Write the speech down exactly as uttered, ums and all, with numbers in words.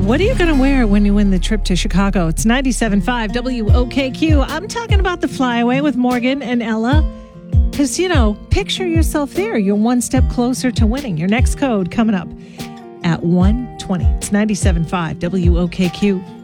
What are you going to wear when you win the trip to Chicago? It's ninety-seven point five W O K Q. I'm talking about the flyaway with Morgan and Ella. Because, you know, picture yourself there. You're one step closer to winning. Your next code coming up at one twenty. It's ninety-seven point five W O K Q.